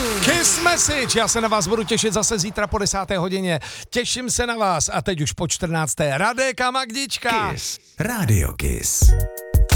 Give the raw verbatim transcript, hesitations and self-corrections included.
Kiss Message, já se na vás budu těšit zase zítra po desáté hodině. Těším se na vás a teď už po čtrnácté. Radek a Magdička. Kiss. Radio Kiss.